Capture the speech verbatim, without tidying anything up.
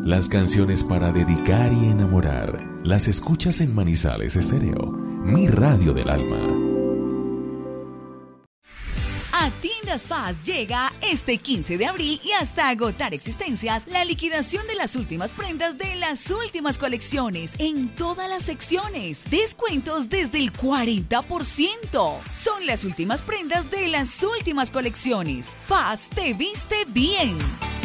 Las canciones para dedicar y enamorar las escuchas en Manizales Estéreo, mi radio del alma. A Tiendas Paz llega este quince de abril y hasta agotar existencias la liquidación de las últimas prendas de las últimas colecciones en todas las secciones. Descuentos desde el cuarenta por ciento. Son las últimas prendas de las últimas colecciones. Paz te viste bien.